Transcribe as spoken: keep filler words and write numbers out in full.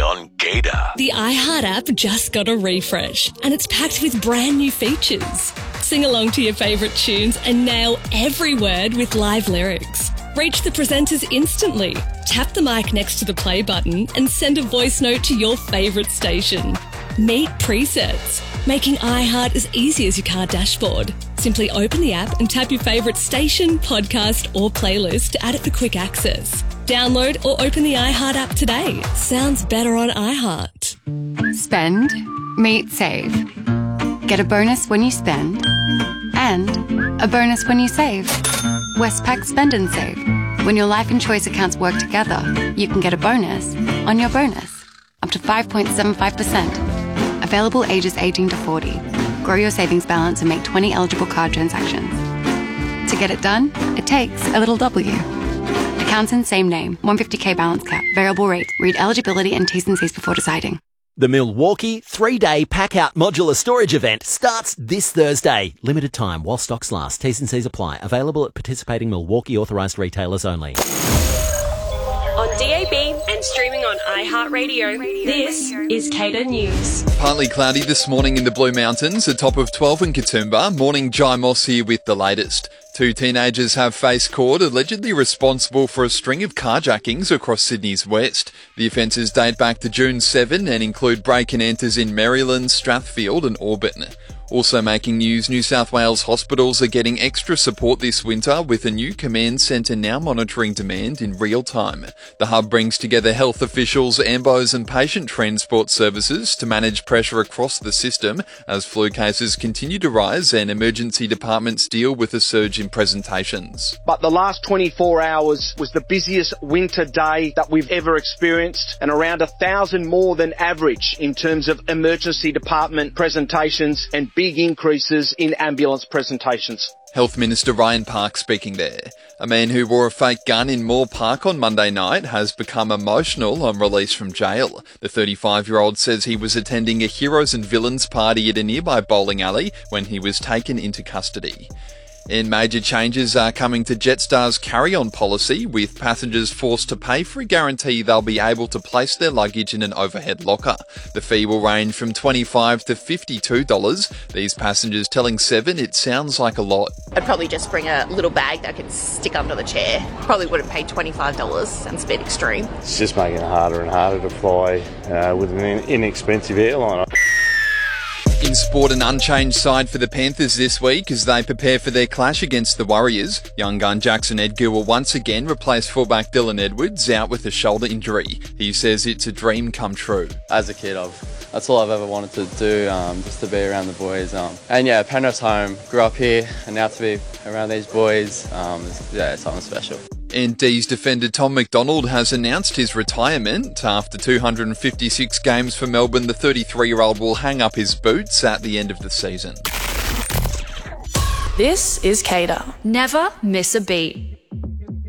on Gator. The iHeart app just got a refresh and it's packed with brand new features. Sing along to your favourite tunes and nail every word with live lyrics. Reach the presenters instantly. Tap the mic next to the play button and send a voice note to your favourite station. Meet presets, making iHeart as easy as your car dashboard. Simply open the app and tap your favourite station, podcast or playlist to add it for quick access. Download or open the iHeart app today. Sounds better on iHeart. Spend, meet, save. Get a bonus when you spend and a bonus when you save. Westpac Spend and Save. When your life and choice accounts work together, you can get a bonus on your bonus. Up to five point seven five percent. Available ages eighteen to forty. Grow your savings balance and make twenty eligible card transactions. To get it done, it takes a little W. Accounts in same name. one hundred fifty k balance cap. Variable rate. Read eligibility and T's and C's before deciding. The Milwaukee three-day pack-out modular storage event starts this Thursday. Limited time while stocks last. T's and C's apply. Available at participating Milwaukee authorised retailers only. On D A B and streaming on iHeartRadio, this is Cater News. Partly cloudy this morning in the Blue Mountains, a top of twelve in Katoomba. Morning Jai Moss here with the latest. Two teenagers have faced court allegedly responsible for a string of carjackings across Sydney's west. The offences date back to June seventh and include break and enters in Maryland, Strathfield and Auburn. Also making news, New South Wales hospitals are getting extra support this winter with a new command centre now monitoring demand in real time. The hub brings together health officials, A M B Os and patient transport services to manage pressure across the system as flu cases continue to rise and emergency departments deal with a surge in presentations. But the last twenty-four hours was the busiest winter day that we've ever experienced and around a thousand more than average in terms of emergency department presentations and big increases in ambulance presentations. Health Minister Ryan Park speaking there. A man who wore a fake gun in Moore Park on Monday night has become emotional on release from jail. The thirty-five-year-old says he was attending a Heroes and Villains party at a nearby bowling alley when he was taken into custody. And major changes are coming to Jetstar's carry-on policy, with passengers forced to pay for a guarantee they'll be able to place their luggage in an overhead locker. The fee will range from twenty-five dollars to fifty-two dollars. These passengers telling Seven it sounds like a lot. I'd probably just bring a little bag that I could stick under the chair. Probably would have paid twenty-five dollars. Sounds a bit extreme. It's just making it harder and harder to fly uh, with an inexpensive airline. In sport, an unchanged side for the Panthers this week as they prepare for their clash against the Warriors. Young gun Jackson Edgar will once again replace fullback Dylan Edwards out with a shoulder injury. He says it's a dream come true. As a kid, I've, that's all I've ever wanted to do, um, just to be around the boys. Um, and yeah, Penrith's home, grew up here, and now to be around these boys, um, is, yeah, it's something special. And D's defender Tom McDonald has announced his retirement. After two hundred fifty-six games for Melbourne, the thirty-three-year-old will hang up his boots at the end of the season. This is Cater. Never miss a beat.